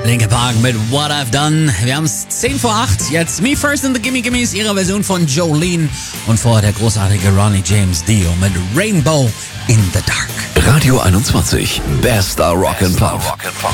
Linkin Park mit What I've Done. Wir haben es 10 vor 8. Jetzt Me First and the Gimme Gimmes, ihre Version von Jolene. Und vorher der großartige Ronnie James Dio mit Rainbow in the Dark. Radio 21, bester Rock'n'Pop.